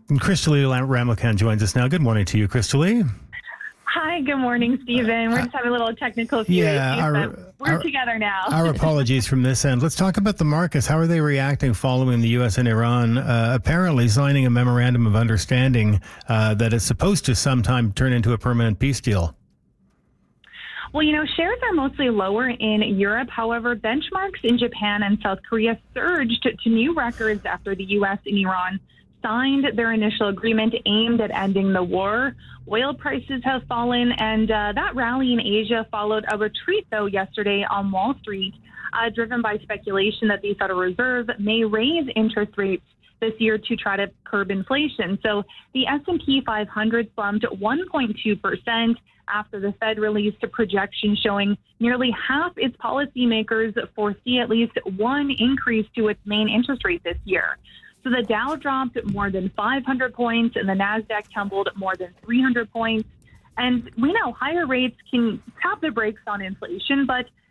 And Crystalie Ramilcan joins us now. Good morning to you, Crystalie. Hi, good morning, Stephen. We're just having a little technical issues, but we're together now. Our apologies from this end. Let's talk about the markets. How are they reacting following the U.S. and Iran apparently signing a memorandum of understanding that is supposed to sometime turn into a permanent peace deal? Well, shares are mostly lower in Europe. However, benchmarks in Japan and South Korea surged to new records after the U.S. and Iran signed their initial agreement aimed at ending the war. Oil prices have fallen, and that rally in Asia followed a retreat, though, yesterday on Wall Street, driven by speculation that the Federal Reserve may raise interest rates this year to try to curb inflation. So the S&P 500 slumped 1.2% after the Fed released a projection showing nearly half its policymakers foresee at least one increase to its main interest rate this year. So the Dow dropped more than 500 points and the NASDAQ tumbled more than 300 points. And we know higher rates can tap the brakes on inflation, but